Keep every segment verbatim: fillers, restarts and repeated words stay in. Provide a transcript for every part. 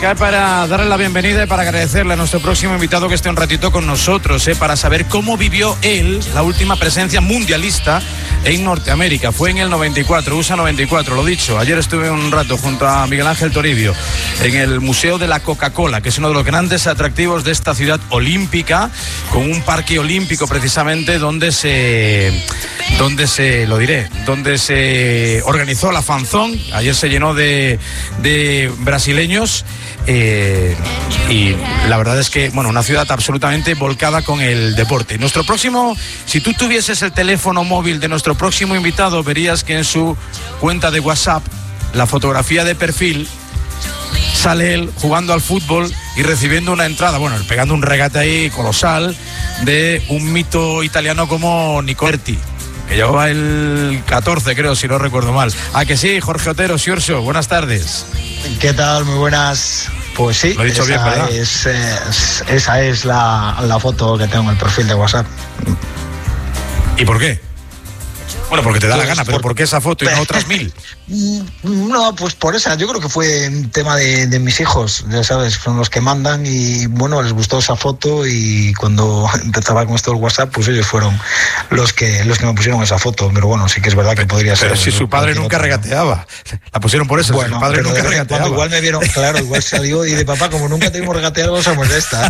cae para darle la bienvenida y para agradecerle a nuestro próximo invitado que esté un ratito con nosotros, ¿eh? Para saber cómo vivió él la última presencia mundialista en Norteamérica. Fue en el noventa y cuatro, U S A noventa y cuatro, lo dicho. Ayer estuve un rato junto a Miguel Ángel Toribio en el Museo de la Coca-Cola, que es uno de los grandes atractivos de esta ciudad olímpica, con un parque olímpico precisamente donde se, donde se, lo diré, donde se organizó la Fanzón. Ayer se llenó de, de brasileños. Eh, y la verdad es que, bueno, una ciudad absolutamente volcada con el deporte. Nuestro próximo, si tú tuvieses el teléfono móvil de nuestro próximo invitado, verías que en su cuenta de WhatsApp, la fotografía de perfil, sale él jugando al fútbol y recibiendo una entrada, bueno, pegando un regate ahí colosal de un mito italiano como Nicoletti, que llevaba el catorce, creo, si no recuerdo mal. ¿Ah, que sí? Jorge Otero, Siorso, buenas tardes. ¿Qué tal? Muy buenas. Pues sí, lo he dicho esa, bien, ¿verdad? es, es, esa es la, la foto que tengo en el perfil de WhatsApp. ¿Y por qué? Bueno, porque te da pues, la gana, pero por... ¿por qué esa foto y no otras mil? No, pues por esa, yo creo que fue un tema de, de mis hijos, ya sabes, son los que mandan y bueno, les gustó esa foto y cuando empezaba con esto del WhatsApp, pues ellos fueron los que los que me pusieron esa foto, pero bueno, sí que es verdad que podría ser. Pero si su padre nunca otro, regateaba, ¿no? La pusieron por eso, bueno, su padre nunca regateaba. Igual me vieron, claro, igual salió y de papá, como nunca tuvimos regatear, usamos esta.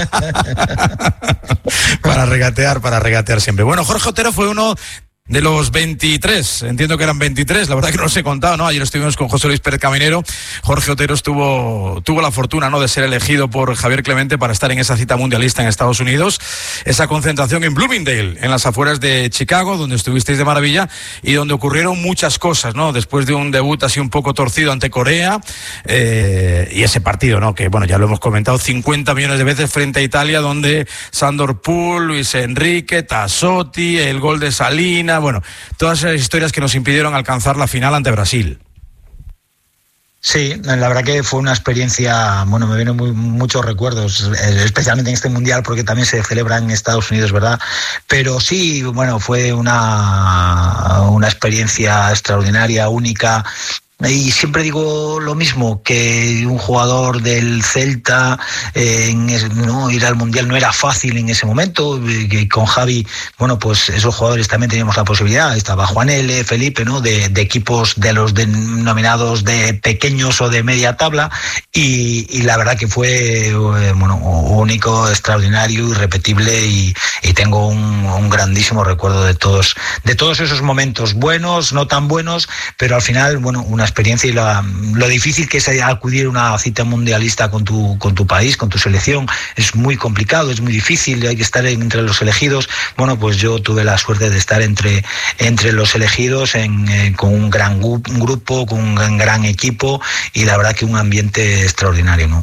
Para regatear, para regatear siempre. Bueno, Jorge Otero fue uno de los veintitrés, entiendo que eran veintitrés, la verdad que no los he contado, ¿no? Ayer estuvimos con José Luis Pérez Caminero. Jorge Otero estuvo, tuvo la fortuna, ¿no?, de ser elegido por Javier Clemente para estar en esa cita mundialista en Estados Unidos, esa concentración en Bloomingdale, en las afueras de Chicago, donde estuvisteis de maravilla y donde ocurrieron muchas cosas, ¿no? Después de un debut así un poco torcido ante Corea, eh, y ese partido, ¿no?, que bueno, ya lo hemos comentado cincuenta millones de veces frente a Italia, donde Sandor Pool, Luis Enrique, Tassotti, el gol de Salina, bueno, todas esas historias que nos impidieron alcanzar la final ante Brasil. Sí, la verdad que fue una experiencia, bueno, me vienen muy, muchos recuerdos, especialmente en este mundial porque también se celebra en Estados Unidos, ¿verdad? Pero sí, bueno, fue una, una experiencia extraordinaria, única. Y siempre digo lo mismo, que un jugador del Celta eh, en, no ir al Mundial no era fácil en ese momento, que con Javi, bueno, pues esos jugadores también teníamos la posibilidad, estaba Juan L, Felipe, ¿no?, de, de equipos de los denominados de pequeños o de media tabla, y, y la verdad que fue eh, bueno, único, extraordinario, irrepetible, y, y tengo un, un grandísimo recuerdo de todos, de todos esos momentos buenos, no tan buenos, pero al final, bueno, una experiencia y la, lo difícil que es acudir a una cita mundialista con tu, con tu país, con tu selección, es muy complicado, es muy difícil, hay que estar entre los elegidos. Bueno, pues yo tuve la suerte de estar entre, entre los elegidos en, eh, con un gran gu- un grupo, con un gran, gran equipo, y la verdad que un ambiente extraordinario, ¿no?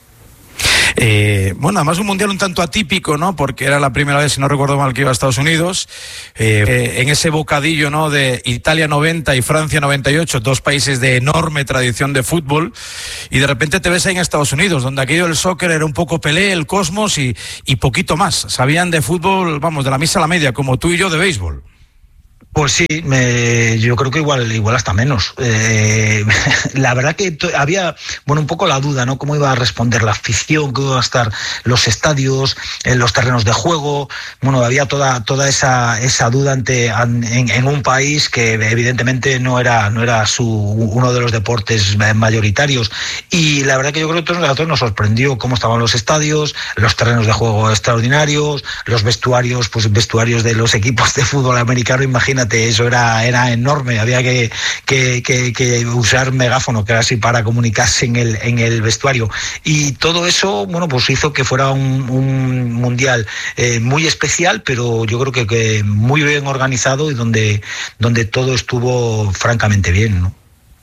Eh, bueno, además un mundial un tanto atípico, ¿no? Porque era la primera vez, si no recuerdo mal, que iba a Estados Unidos, eh, eh, en ese bocadillo, ¿no?, de Italia noventa y Francia noventa y ocho, dos países de enorme tradición de fútbol, y de repente te ves ahí en Estados Unidos, donde aquello del soccer era un poco Pelé, el Cosmos y, y poquito más. Sabían de fútbol, vamos, de la misa a la media, como tú y yo de béisbol. Pues sí, me, yo creo que igual igual hasta menos. Eh, la verdad que to, había, bueno, un poco la duda, ¿no? Cómo iba a responder la afición, cómo iban a estar los estadios, en los terrenos de juego. Bueno, había toda toda esa esa duda ante en, en un país que evidentemente no era no era su uno de los deportes mayoritarios. Y la verdad que yo creo que a todos nos sorprendió cómo estaban los estadios, los terrenos de juego extraordinarios, los vestuarios, pues vestuarios de los equipos de fútbol americano, imagínate. Eso era, era enorme, había que, que, que, que usar megáfono, que era así, para comunicarse en el, en el vestuario. Y todo eso, bueno, pues hizo que fuera un, un mundial eh, muy especial, pero yo creo que, que muy bien organizado y donde, donde todo estuvo francamente bien, ¿no?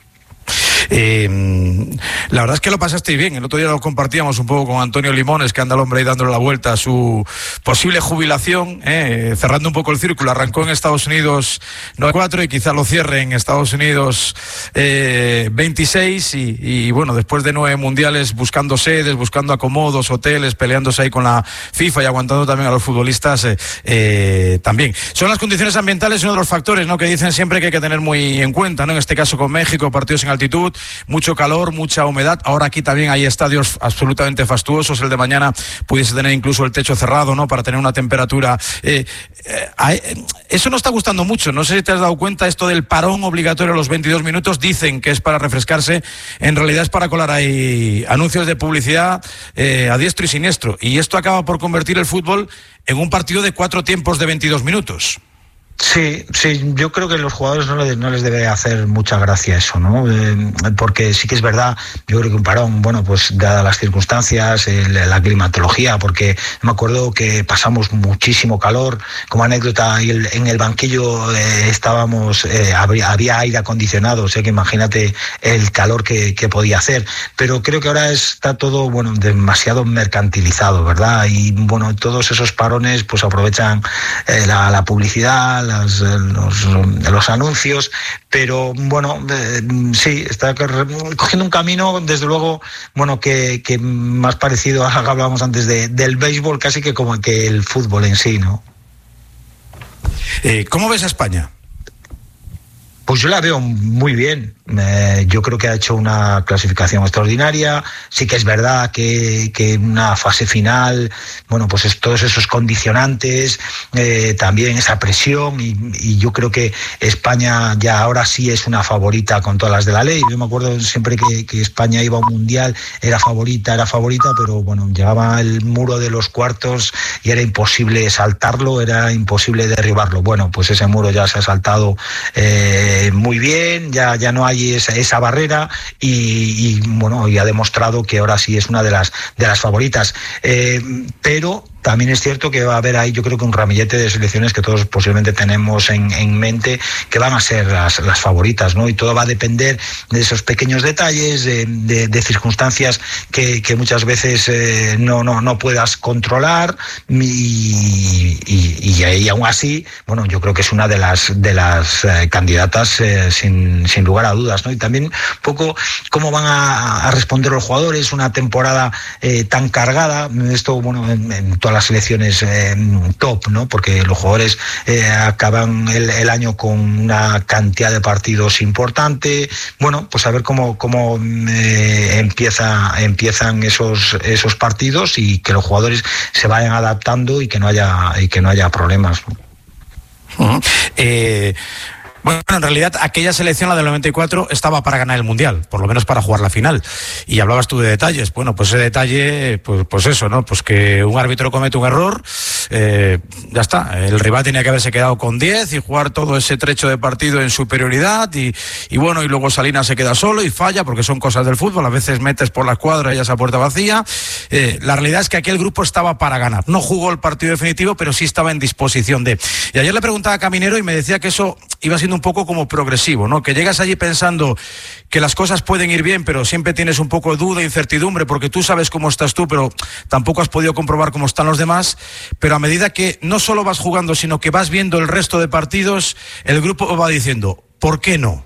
Eh, la verdad es que lo pasasteis bien. El otro día lo compartíamos un poco con Antonio Limones, que anda el hombre ahí dándole la vuelta a su posible jubilación, eh, cerrando un poco el círculo. Arrancó en Estados Unidos noventa y cuatro y quizá lo cierre en Estados Unidos eh, veintiséis y, y bueno, después de nueve mundiales buscando sedes, buscando acomodos, hoteles, peleándose ahí con la FIFA y aguantando también a los futbolistas eh, eh, también. Son las condiciones ambientales uno de los factores, ¿no?, que dicen siempre que hay que tener muy en cuenta, ¿no? En este caso con México, partidos en altitud, mucho calor, mucha humedad. humedad. Ahora aquí también hay estadios absolutamente fastuosos. El de mañana pudiese tener incluso el techo cerrado, ¿no? Para tener una temperatura. Eh, eh, eso no está gustando mucho. No sé si te has dado cuenta, esto del parón obligatorio a los veintidós minutos. Dicen que es para refrescarse. En realidad es para colar ahí anuncios de publicidad eh, a diestro y siniestro. Y esto acaba por convertir el fútbol en un partido de cuatro tiempos de veintidós minutos. Sí, sí, yo creo que a los jugadores no les, no les debe hacer mucha gracia eso, ¿no? Eh, porque sí que es verdad, yo creo que un parón, bueno, pues dadas las circunstancias, el, la climatología, porque me acuerdo que pasamos muchísimo calor, como anécdota, y el, en el banquillo eh, estábamos, eh, había, había aire acondicionado, o sea que imagínate el calor que, que podía hacer, pero creo que ahora está todo, bueno, demasiado mercantilizado, ¿verdad? Y bueno, todos esos parones pues aprovechan eh, la, la publicidad, Las, los, los anuncios, pero bueno, eh, sí, está cogiendo un camino, desde luego, bueno, que, que más parecido a lo que hablábamos antes de, del béisbol, casi que como que el fútbol en sí, ¿no? Eh, ¿Cómo ves a España? Pues yo la veo muy bien. Eh, yo creo que ha hecho una clasificación extraordinaria. Sí que es verdad que, que una fase final, bueno, pues es, todos esos condicionantes, eh, también esa presión, y, y yo creo que España ya ahora sí es una favorita con todas las de la ley. Yo me acuerdo siempre que, que España iba a un mundial, era favorita, era favorita, pero bueno, llegaba el muro de los cuartos y era imposible saltarlo, era imposible derribarlo. Bueno, pues ese muro ya se ha saltado eh, muy bien, ya, ya no hay esa, esa barrera, y, y bueno, y ha demostrado que ahora sí es una de las de las favoritas, eh, pero también es cierto que va a haber ahí, yo creo que un ramillete de selecciones que todos posiblemente tenemos en, en mente, que van a ser las, las favoritas, ¿no? Y todo va a depender de esos pequeños detalles, de, de, de circunstancias que, que muchas veces eh, no, no, no puedas controlar, y, y, y, y aún así, bueno, yo creo que es una de las de las eh, candidatas eh, sin, sin lugar a dudas, ¿no? Y también un poco cómo van a, a responder los jugadores, una temporada eh, tan cargada, esto, bueno, en, en todas las selecciones eh, top, ¿no? Porque los jugadores eh, acaban el, el año con una cantidad de partidos importante. Bueno, pues a ver cómo, cómo eh, empieza, empiezan esos, esos partidos, y que los jugadores se vayan adaptando y que no haya, y que no haya problemas, ¿no? Uh-huh. Eh... Bueno, en realidad aquella selección, la del noventa y cuatro, estaba para ganar el Mundial, por lo menos para jugar la final. Y hablabas tú de detalles. Bueno, pues ese detalle, pues, pues eso, ¿no? Pues que un árbitro comete un error, eh, ya está. El rival tenía que haberse quedado con diez y jugar todo ese trecho de partido en superioridad, y, y bueno, y luego Salinas se queda solo y falla, porque son cosas del fútbol. A veces metes por la escuadra y esa puerta vacía. Eh, la realidad es que aquel grupo estaba para ganar. No jugó el partido definitivo, pero sí estaba en disposición de. Y ayer le preguntaba a Caminero y me decía que eso iba siendo un poco como progresivo, ¿no? Que llegas allí pensando que las cosas pueden ir bien, pero siempre tienes un poco de duda, incertidumbre, porque tú sabes cómo estás tú, pero tampoco has podido comprobar cómo están los demás. Pero a medida que no solo vas jugando, sino que vas viendo el resto de partidos, el grupo va diciendo, ¿por qué no?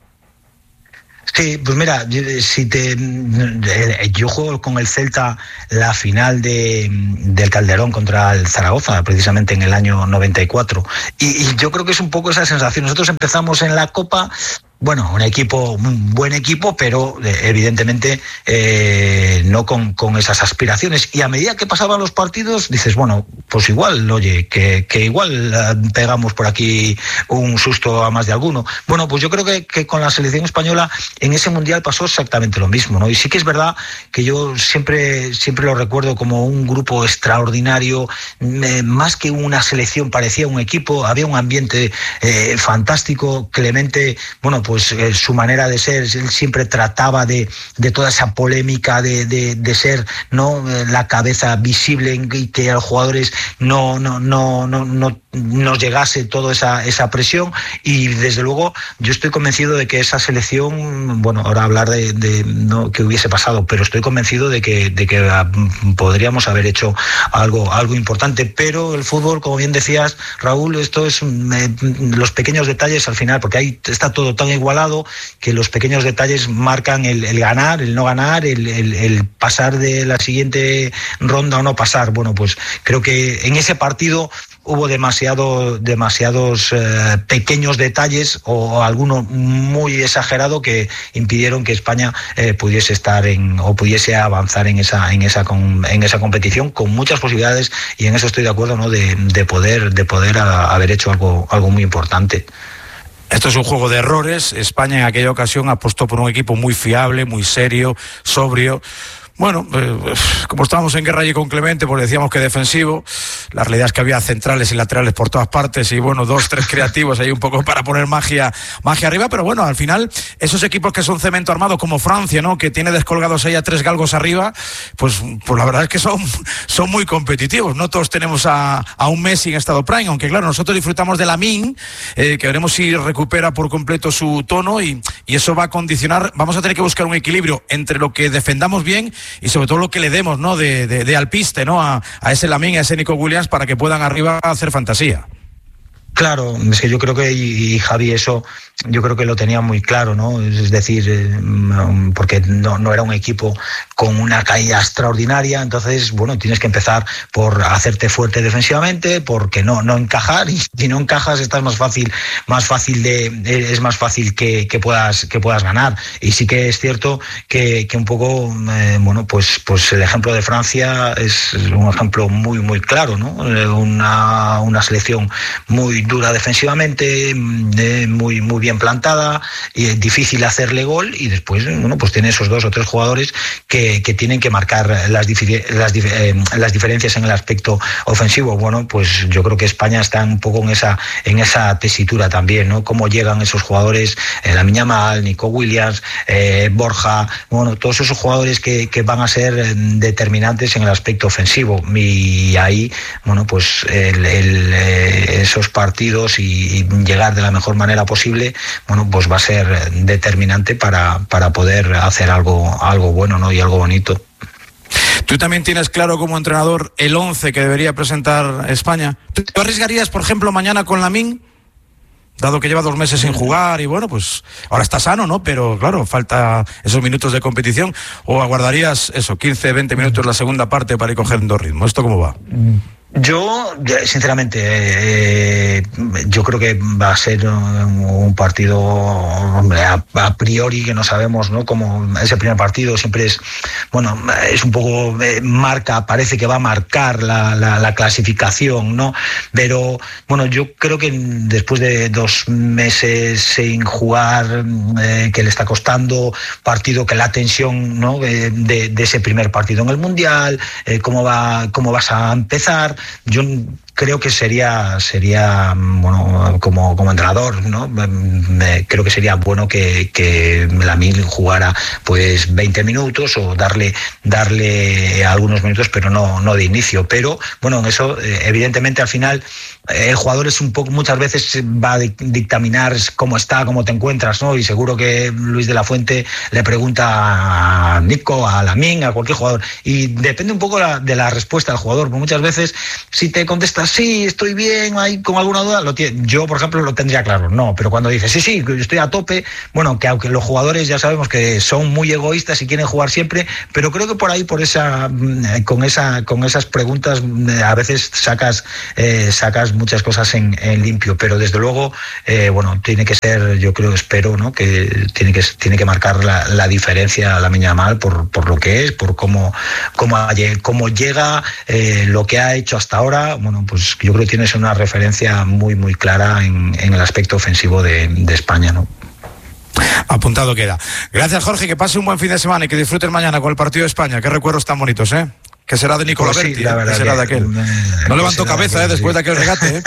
Sí, pues mira, si te, yo juego con el Celta la final de, del Calderón contra el Zaragoza, precisamente en el año noventa y cuatro, y, y yo creo que es un poco esa sensación. Nosotros empezamos en la Copa, bueno, un equipo, un buen equipo, pero eh, evidentemente eh, no con, con esas aspiraciones. Y a medida que pasaban los partidos, dices, bueno, pues igual, oye, que, que igual eh, pegamos por aquí un susto a más de alguno. Bueno, pues yo creo que, que con la selección española en ese Mundial pasó exactamente lo mismo, ¿no? Y sí que es verdad que yo siempre, siempre lo recuerdo como un grupo extraordinario, eh, más que una selección, parecía un equipo, había un ambiente eh, fantástico. Clemente, bueno, pues eh, su manera de ser, él siempre trataba de, de toda esa polémica de, de, de ser, ¿no?, eh, la cabeza visible, y que a los jugadores no, no, no, no, no nos llegase toda esa, esa presión. Y desde luego yo estoy convencido de que esa selección, bueno, ahora hablar de, de no que hubiese pasado, pero estoy convencido de que, de que podríamos haber hecho algo, algo importante. Pero el fútbol, como bien decías, Raúl, esto es eh, los pequeños detalles al final, porque ahí está todo tan igualado que los pequeños detalles marcan el, el ganar, el no ganar, el, el, el pasar de la siguiente ronda o no pasar. Bueno, pues creo que en ese partido hubo demasiado, demasiados eh, pequeños detalles o alguno muy exagerado que impidieron que España eh, pudiese estar en o pudiese avanzar en esa en esa con, en esa competición con muchas posibilidades, y en eso estoy de acuerdo, ¿no? De, de poder de poder a, haber hecho algo algo muy importante. Esto es un juego de errores. España en aquella ocasión apostó por un equipo muy fiable, muy serio, sobrio. Bueno, eh, como estábamos en guerra allí con Clemente, pues decíamos que defensivo. La realidad es que había centrales y laterales por todas partes y bueno, dos, tres creativos ahí un poco para poner magia, magia arriba, pero bueno, al final esos equipos que son cemento armado como Francia, ¿no? Que tiene descolgados ahí a tres galgos arriba, pues, pues la verdad es que son, son muy competitivos. No todos tenemos a, a un Messi en estado prime, aunque claro, nosotros disfrutamos de Lamine, eh, que veremos si recupera por completo su tono y, y eso va a condicionar. Vamos a tener que buscar un equilibrio entre lo que defendamos bien y sobre todo lo que le demos, ¿no? De, de, de alpiste, ¿no? A, a ese Lamine, a ese Nico Williams, para que puedan arriba hacer fantasía. Claro, es que yo creo que, y, y Javi eso, yo creo que lo tenía muy claro, ¿no? Es decir, eh, porque no, no era un equipo con una caída extraordinaria, entonces, bueno, tienes que empezar por hacerte fuerte defensivamente, porque no, no encajar, y si no encajas estás más fácil, más fácil de, es más fácil que, que puedas, que puedas ganar. Y sí que es cierto que, que un poco, eh, bueno, pues, pues el ejemplo de Francia es un ejemplo muy, muy claro, ¿no? Una, una selección muy dura defensivamente, eh, muy muy bien plantada, y es difícil hacerle gol, y después, bueno, pues tiene esos dos o tres jugadores que, que tienen que marcar las, las, eh, las diferencias en el aspecto ofensivo. Bueno, pues yo creo que España está un poco en esa en esa tesitura también, ¿no? Cómo llegan esos jugadores, eh, Lamine Yamal, Nico Williams, eh, Borja, bueno, todos esos jugadores que, que van a ser determinantes en el aspecto ofensivo, y ahí, bueno, pues el, el, eh, esos partidos partidos y, y llegar de la mejor manera posible, bueno, pues va a ser determinante para, para poder hacer algo, algo bueno, ¿no? Y algo bonito. ¿Tú también tienes claro como entrenador el once que debería presentar España? ¿Tú arriesgarías, por ejemplo, mañana con Lamine? Dado que lleva dos meses sin jugar y bueno, pues ahora está sano, ¿no? Pero claro, falta esos minutos de competición. ¿O aguardarías eso, quince, veinte minutos la segunda parte para ir cogiendo ritmo? ¿Esto cómo va? Yo, sinceramente, eh, yo creo que va a ser un, un partido, hombre, a, a priori que no sabemos, ¿no? Como ese primer partido siempre es, bueno, es un poco, eh, marca, parece que va a marcar la, la, la clasificación, ¿no? Pero, bueno, yo creo que después de dos meses sin jugar, eh, que le está costando, partido que la tensión, ¿no? De, de, de ese primer partido en el Mundial, eh, cómo va, cómo vas a empezar. Yo creo que sería sería bueno, como, como entrenador, ¿no? Me, creo que sería bueno que, que Lamine jugara pues veinte minutos o darle darle algunos minutos, pero no no de inicio. Pero bueno, en eso evidentemente al final el jugador es un poco, muchas veces va a dictaminar cómo está, cómo te encuentras, ¿no? Y seguro que Luis de la Fuente le pregunta a Nico, a Lamine, a cualquier jugador, y depende un poco la, de la respuesta del jugador. Porque muchas veces si te contestas sí, estoy bien, hay con alguna duda, lo tiene. Yo, por ejemplo, lo tendría claro, no, pero cuando dices sí, sí, estoy a tope, bueno, que aunque los jugadores ya sabemos que son muy egoístas y quieren jugar siempre, pero creo que por ahí, por esa, con esa, con esas preguntas, a veces sacas, eh, sacas muchas cosas en, en limpio, pero desde luego, eh, bueno, tiene que ser, yo creo, espero, ¿no? Que tiene que tiene que marcar la, la diferencia a Lamine Yamal por, por lo que es, por cómo, cómo, cómo llega, eh, lo que ha hecho hasta ahora. Bueno, pues yo creo que tienes una referencia muy, muy clara en, en el aspecto ofensivo de, de España, ¿no? Apuntado queda. Gracias, Jorge, que pase un buen fin de semana y que disfruten mañana con el partido de España. Qué recuerdos tan bonitos, ¿eh? Que será de Nicolás pues sí, Berti, la verdad, que será que, de aquel. Me, no levantó cabeza, que, eh, después sí. de aquel regate,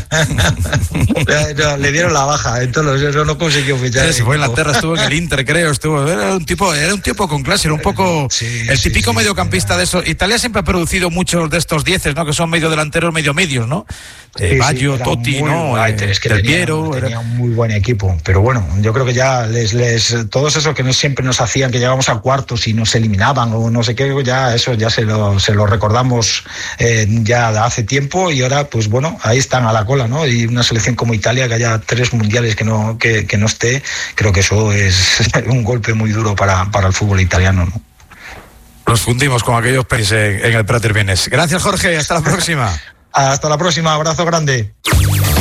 ¿eh? no, le dieron la baja, entonces no, no consiguió fichar. Sí, fue en Inglaterra, estuvo en el Inter, creo, estuvo. Era un tipo, era un tipo con clase, era un poco sí, el típico sí, sí, mediocampista sí, de eso. Italia siempre ha producido muchos de estos dieces, ¿no? Que son medio delanteros, medio medios, ¿no? Eh, sí, Baggio, sí, Totti, ¿no? Ay, eh, es que Del tenía, Piero, tenía era... un muy buen equipo, pero bueno, yo creo que ya les, les todos esos que no siempre nos hacían que llegábamos a cuartos y nos eliminaban o no sé qué, ya eso ya se lo, se lo recordamos eh, ya hace tiempo, y ahora pues bueno, ahí están a la cola, ¿no? Y una selección como Italia, que haya tres mundiales que no que, que no esté, creo que eso es un golpe muy duro para, para el fútbol italiano, ¿no? Nos fundimos con aquellos países en el Prater Vienes. Gracias, Jorge, hasta la próxima. Hasta la próxima, abrazo grande.